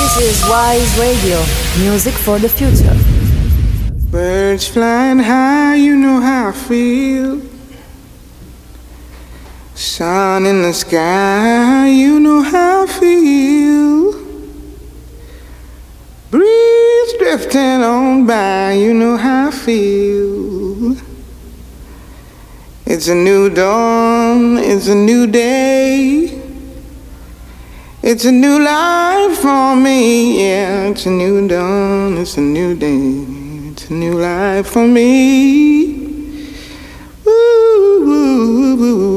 This is Wise Radio, music for the future. Birds flying high, you know how I feel. Sun in the sky, you know how I feel. Breeze drifting on by, you know how I feel. It's a new dawn, it's a new day. It's a new life for me, yeah. It's a new dawn, it's a new day. It's a new life for me. Woo, woo, woo, woo.